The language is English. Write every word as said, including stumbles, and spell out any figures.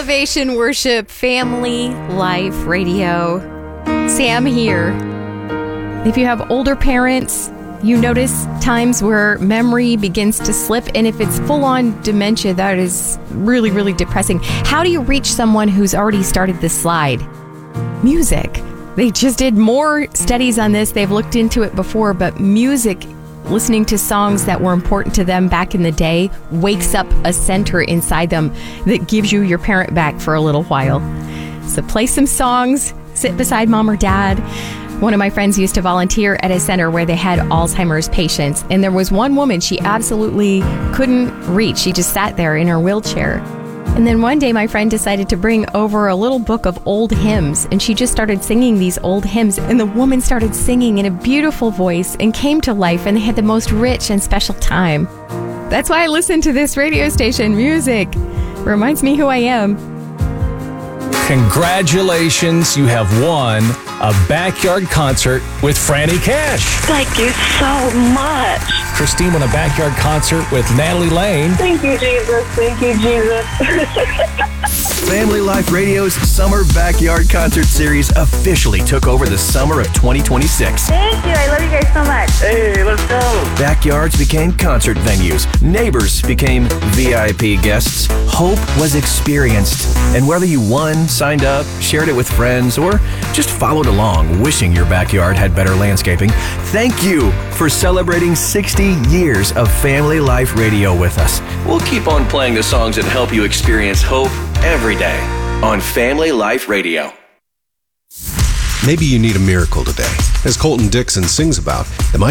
Elevation Worship Family Life Radio. Sam here. If you have older parents, you notice times where memory begins to slip, and if it's full-on dementia, that is really, really depressing. How do you reach someone who's already started the slide? Music. They just did more studies on this. They've looked into it before, but music, listening to songs that were important to them back in the day, wakes up a center inside them that gives you your parent back for a little while. So play some songs, sit beside mom or dad. One of my friends used to volunteer at a center where they had Alzheimer's patients, and there was one woman she absolutely couldn't reach. She just sat there in her wheelchair. And then one day my friend decided to bring over a little book of old hymns, and she just started singing these old hymns, and the woman started singing in a beautiful voice and came to life, and they had the most rich and special time. That's why I listen to this radio station. Music reminds me who I am. Congratulations, you have won a backyard concert with Franny Cash. Thank you so much. Christine won a backyard concert with Natalie Lane. Thank you, Jesus. Thank you, Jesus. Family Life Radio's Summer Backyard Concert Series officially took over the summer of twenty twenty-six. Thank you. I love you guys so much. Hey, let's go. Backyards became concert venues. Neighbors became V I P guests. Hope was experienced. And whether you won, signed up, shared it with friends, or just followed along wishing your backyard had better landscaping, thank you for celebrating sixty years of Family Life Radio with us. We'll keep on playing the songs that help you experience hope every day on Family Life Radio. Maybe you need a miracle today. As Colton Dixon sings about, it might